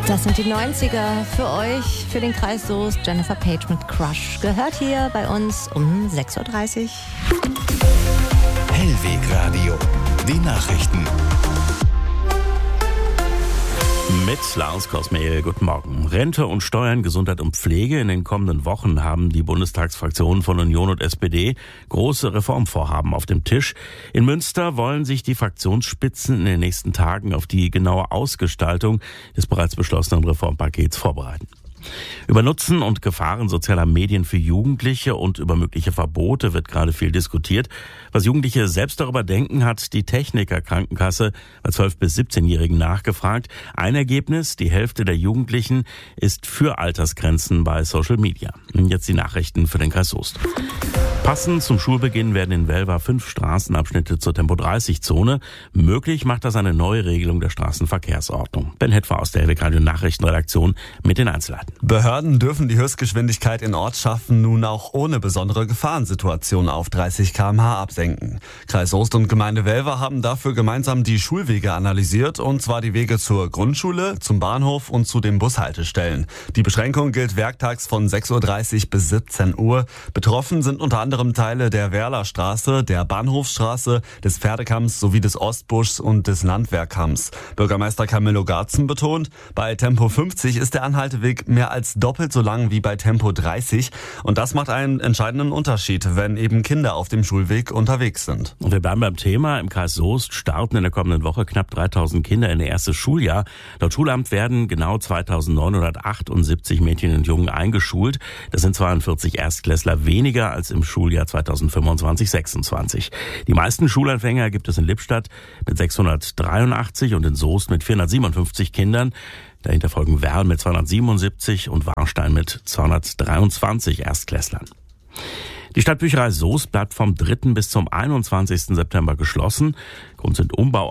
Das sind die 90er für euch, für den Kreis Soest. Jennifer Page mit Crush gehört hier bei uns um 6.30 Uhr. Hellweg Radio, die Nachrichten. Mit Lars Kosmehl, guten Morgen. Rente und Steuern, Gesundheit und Pflege. In den kommenden Wochen haben die Bundestagsfraktionen von Union und SPD große Reformvorhaben auf dem Tisch. In Münster wollen sich die Fraktionsspitzen in den nächsten Tagen auf die genaue Ausgestaltung des bereits beschlossenen Reformpakets vorbereiten. Über Nutzen und Gefahren sozialer Medien für Jugendliche und über mögliche Verbote wird gerade viel diskutiert. Was Jugendliche selbst darüber denken, hat die Techniker Krankenkasse bei 12- bis 17-Jährigen nachgefragt. Ein Ergebnis: Die Hälfte der Jugendlichen ist für Altersgrenzen bei Social Media. Jetzt die Nachrichten für den Kreis Soest. Passend zum Schulbeginn werden in Welver 5 Straßenabschnitte zur Tempo-30-Zone. Möglich macht das eine neue Regelung der Straßenverkehrsordnung. Ben Hetfer aus der Hellweg Radio Nachrichtenredaktion mit den Einzelheiten. Behörden dürfen die Höchstgeschwindigkeit in Ortschaften nun auch ohne besondere Gefahrensituation auf 30 km/h absenken. Kreis Soest und Gemeinde Welver haben dafür gemeinsam die Schulwege analysiert, und zwar die Wege zur Grundschule, zum Bahnhof und zu den Bushaltestellen. Die Beschränkung gilt werktags von 6.30 Uhr bis 17 Uhr. Betroffen sind unter anderem Teile der Werlerstraße, der Bahnhofsstraße, des Pferdekamms sowie des Ostbuschs und des Landwehrkamms. Bürgermeister Camillo Garzen betont, bei Tempo 50 ist der Anhalteweg mehr als doppelt so lang wie bei Tempo 30. Und das macht einen entscheidenden Unterschied, wenn eben Kinder auf dem Schulweg unterwegs sind. Und wir bleiben beim Thema. Im Kreis Soest starten in der kommenden Woche knapp 3.000 Kinder in ihr erstes Schuljahr. Laut Schulamt werden genau 2.978 Mädchen und Jungen eingeschult. Das sind 42 Erstklässler weniger als im Schuljahr 2025/26. Die meisten Schulanfänger gibt es in Lippstadt mit 683 und in Soest mit 457 Kindern. Dahinter folgen Werl mit 277 und Warstein mit 223 Erstklässlern. Die Stadtbücherei Soest bleibt vom 3. bis zum 21. September geschlossen. Grund sind Umbau